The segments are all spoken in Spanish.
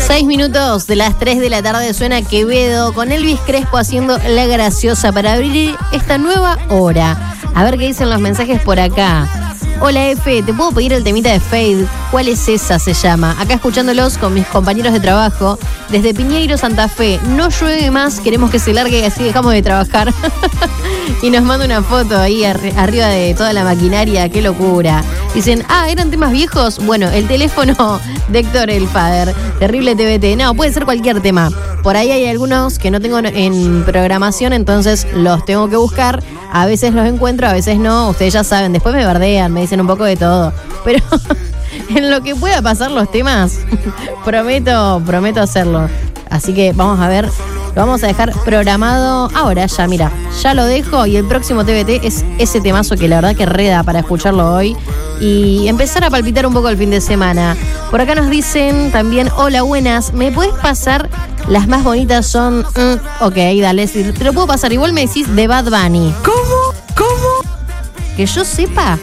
6 minutos de las 3 de la tarde suena Quevedo con Elvis Crespo haciendo la graciosa para abrir esta nueva hora. A ver qué dicen los mensajes por acá. Hola F, ¿te puedo pedir el temita de Fade? ¿Cuál es esa? Se llama. Acá escuchándolos con mis compañeros de trabajo desde Piñeiro, Santa Fe. No llueve más, queremos que se largue y así dejamos de trabajar. Y nos manda una foto ahí arriba de toda la maquinaria. ¡Qué locura! Dicen, ¿eran temas viejos? Bueno, el teléfono de Héctor el Father. Terrible TBT. No, puede ser cualquier tema. Por ahí hay algunos que no tengo en programación, entonces los tengo que buscar. A veces los encuentro, a veces no. Ustedes ya saben, después me bardean, me dicen un poco de todo. Pero en lo que pueda pasar los temas, prometo hacerlo. Así que vamos a ver, lo vamos a dejar programado ahora ya, mira. Ya lo dejo y el próximo TBT es ese temazo que la verdad que reda para escucharlo hoy. Y empezar a palpitar un poco el fin de semana. Por acá nos dicen también, hola, buenas, ¿me puedes pasar? Las más bonitas son... ok, dale, sí, te lo puedo pasar. Igual me decís de Bad Bunny. ¿Cómo? Que yo sepa,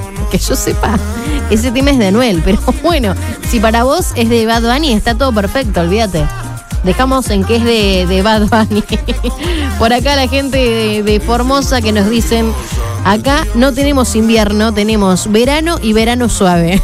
ese tema es de Anuel. Pero bueno, si para vos es de Bad Bunny, está todo perfecto, olvídate. Dejamos en que es de Bad Bunny. Por acá la gente de Formosa que nos dicen, acá no tenemos invierno, tenemos verano y verano suave.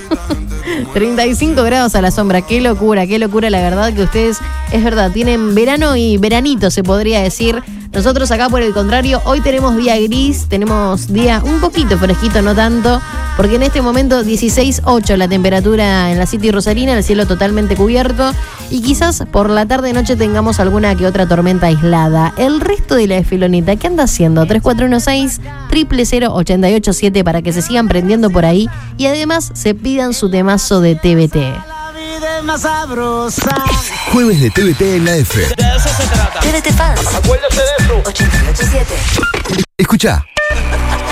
35 grados a la sombra, qué locura, la verdad que ustedes, es verdad, tienen verano y veranito, se podría decir. Nosotros acá, por el contrario, hoy tenemos día gris, tenemos día un poquito fresquito, no tanto, porque en este momento 16.8 la temperatura en la City Rosarina, el cielo totalmente cubierto, y quizás por la tarde-noche tengamos alguna que otra tormenta aislada. El resto de la Esfilonita, ¿qué anda haciendo? 3416-000-887 para que se sigan prendiendo por ahí y además se pidan su temazo de TBT. Más sabrosa. Jueves de TBT en la F. De eso se trata. TBT Fans. Acuérdate de eso. 887. Escucha.